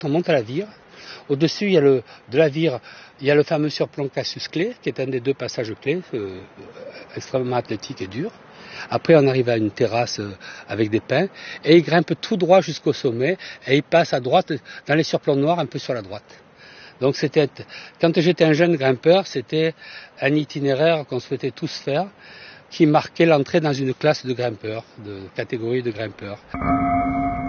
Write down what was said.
On monte à la Vire. Au-dessus, de la Vire, il y a le fameux surplomb Cassius-Clay, qui est un des deux passages clés, extrêmement athlétique et dur. Après, on arrive à une terrasse avec des pins, et il grimpe tout droit jusqu'au sommet, et il passe à droite, dans les surplombs noirs, un peu sur la droite. Donc quand j'étais un jeune grimpeur, c'était un itinéraire qu'on souhaitait tous faire, qui marquait l'entrée dans une classe de grimpeurs, de catégorie de grimpeurs.